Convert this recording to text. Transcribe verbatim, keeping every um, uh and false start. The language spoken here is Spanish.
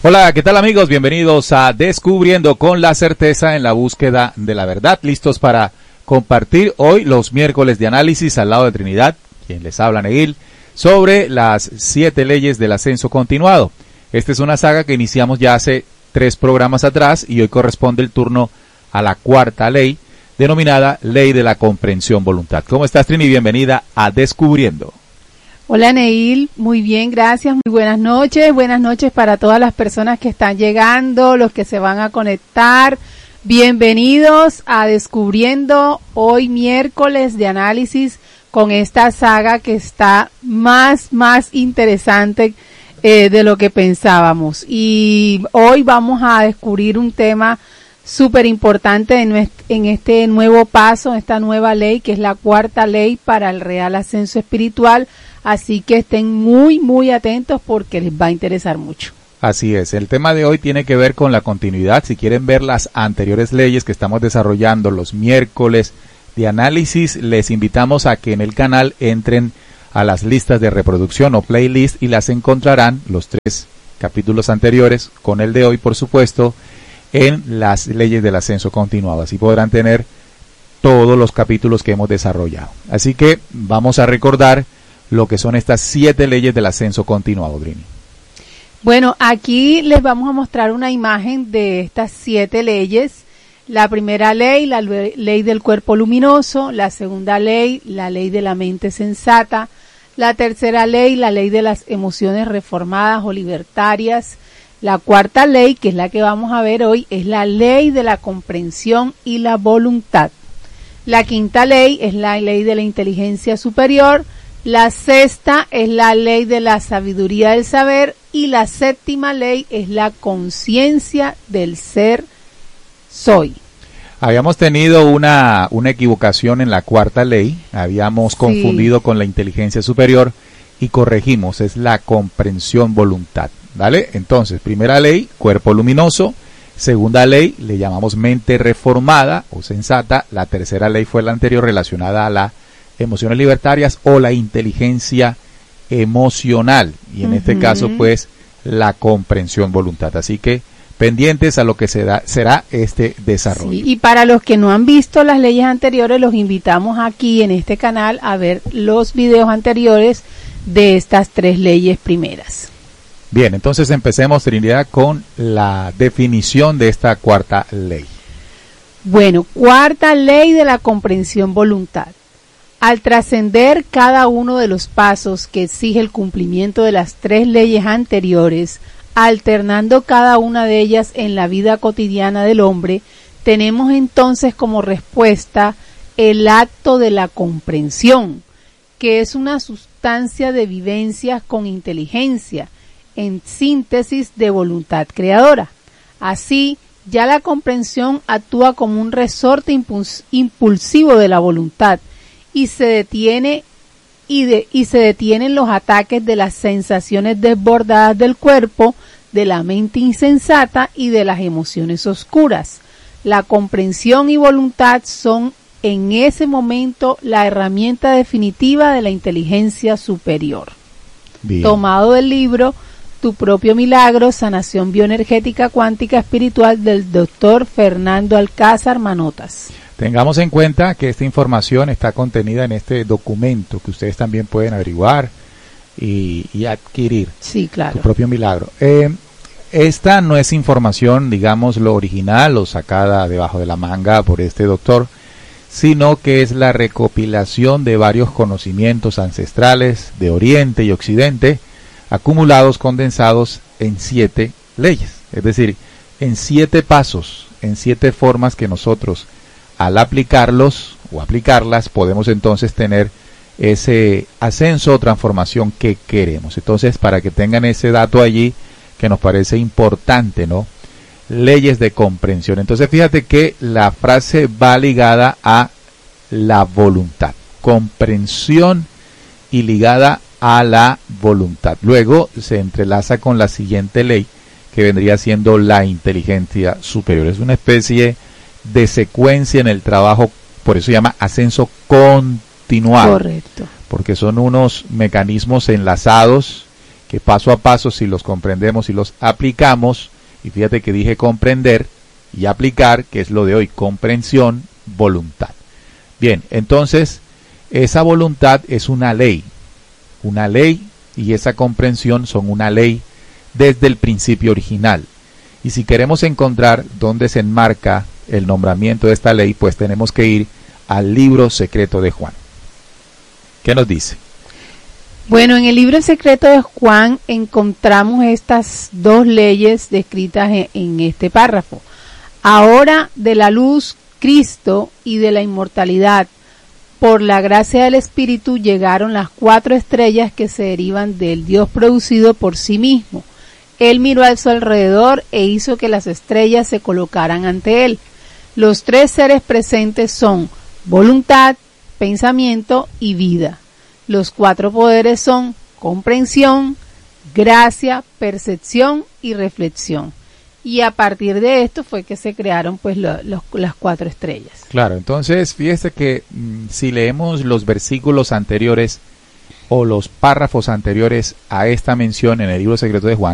Hola, ¿qué tal amigos? Bienvenidos a Descubriendo con la Certeza en la búsqueda de la verdad. Listos para compartir hoy los miércoles de análisis al lado de Trinidad, quien les habla Neil, sobre las siete leyes del ascenso continuado. Esta es una saga que iniciamos ya hace tres programas atrás y hoy corresponde el turno a la cuarta ley, denominada Ley de la Comprensión Voluntad. ¿Cómo estás, Trini? Bienvenida a Descubriendo. Hola Neil, muy bien, gracias, muy buenas noches, buenas noches para todas las personas que están llegando, los que se van a conectar, bienvenidos a Descubriendo, hoy miércoles de análisis con esta saga que está más, más interesante eh, de lo que pensábamos, y hoy vamos a descubrir un tema súper importante en, en este nuevo paso, esta nueva ley que es la cuarta ley para el real ascenso espiritual. Así que estén muy, muy atentos porque les va a interesar mucho. Así es, el tema de hoy tiene que ver con la continuidad. Si quieren ver las anteriores leyes que estamos desarrollando los miércoles de análisis, les invitamos a que en el canal entren a las listas de reproducción o playlist y las encontrarán, los tres capítulos anteriores, con el de hoy por supuesto, en las leyes del ascenso continuado. Así podrán tener todos los capítulos que hemos desarrollado. Así que vamos a recordar lo que son estas siete leyes del ascenso continuado, Drini. Bueno, aquí les vamos a mostrar una imagen de estas siete leyes. La primera ley, la ley del cuerpo luminoso. La segunda ley, la ley de la mente sensata. La tercera ley, la ley de las emociones reformadas o libertarias. La cuarta ley, que es la que vamos a ver hoy, es la ley de la comprensión y la voluntad. La quinta ley es la ley de la inteligencia superior. La sexta es la ley de la sabiduría del saber y la séptima ley es la conciencia del ser soy. Habíamos tenido una, una equivocación en la cuarta ley, habíamos sí. confundido con la inteligencia superior y corregimos, es la comprensión voluntad, ¿vale? Entonces, primera ley, cuerpo luminoso, segunda ley, le llamamos mente reformada o sensata, la tercera ley fue la anterior relacionada a la emociones libertarias o la inteligencia emocional y en uh-huh. este caso pues la comprensión voluntad, así que pendientes a lo que se da, será este desarrollo. Sí, y para los que no han visto las leyes anteriores, los invitamos aquí en este canal a ver los videos anteriores de estas tres leyes primeras. Bien, entonces empecemos, Trinidad, con la definición de esta cuarta ley. Bueno, cuarta ley de la comprensión voluntad. Al trascender cada uno de los pasos que exige el cumplimiento de las tres leyes anteriores, alternando cada una de ellas en la vida cotidiana del hombre, tenemos entonces como respuesta el acto de la comprensión, que es una sustancia de vivencias con inteligencia, en síntesis de voluntad creadora. Así, ya la comprensión actúa como un resorte impuls- impulsivo de la voluntad, y se detiene y, de, y se detienen los ataques de las sensaciones desbordadas del cuerpo, de la mente insensata y de las emociones oscuras. La comprensión y voluntad son en ese momento la herramienta definitiva de la inteligencia superior. Bien. Tomado del libro Tu propio milagro, sanación bioenergética cuántica espiritual del doctor Fernando Alcázar Manotas. Tengamos en cuenta que esta información está contenida en este documento que ustedes también pueden averiguar y, y adquirir. Sí, claro. Tu propio milagro. Eh, esta no es información, digamos, lo original o sacada debajo de la manga por este doctor, sino que es la recopilación de varios conocimientos ancestrales de Oriente y Occidente, acumulados, condensados en siete leyes. Es decir, en siete pasos, en siete formas que nosotros al aplicarlos o aplicarlas podemos entonces tener ese ascenso o transformación que queremos. Entonces, para que tengan ese dato allí que nos parece importante, ¿no? Leyes de comprensión. Entonces, fíjate que la frase va ligada a la voluntad. Comprensión y ligada a la voluntad. Luego se entrelaza con la siguiente ley que vendría siendo la inteligencia superior. Es una especie de secuencia en el trabajo, por eso se llama ascenso continuado. Correcto. Porque son unos mecanismos enlazados que paso a paso, si los comprendemos y los aplicamos, y fíjate que dije comprender y aplicar, que es lo de hoy, comprensión, voluntad. Bien, entonces, esa voluntad es una ley, una ley, y esa comprensión son una ley desde el principio original. Y si queremos encontrar dónde se enmarca el nombramiento de esta ley, pues tenemos que ir al libro secreto de Juan. ¿Qué nos dice? Bueno, en el libro secreto de Juan encontramos estas dos leyes descritas en, en este párrafo. Ahora de la luz, Cristo, y de la inmortalidad, por la gracia del Espíritu llegaron las cuatro estrellas que se derivan del Dios producido por sí mismo. Él miró a su alrededor e hizo que las estrellas se colocaran ante él. Los tres seres presentes son voluntad, pensamiento y vida. Los cuatro poderes son comprensión, gracia, percepción y reflexión. Y a partir de esto fue que se crearon pues lo, los, las cuatro estrellas. Claro, entonces fíjese que mmm, si leemos los versículos anteriores o los párrafos anteriores a esta mención en el libro secreto de Juan,